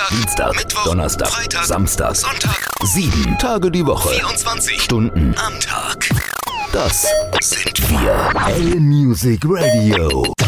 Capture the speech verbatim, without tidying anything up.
Montag, Dienstag, Mittwoch, Donnerstag, Freitag, Samstag, Sonntag, sieben Tage die Woche, vierundzwanzig Stunden am Tag. Das Sind wir L-Music Radio.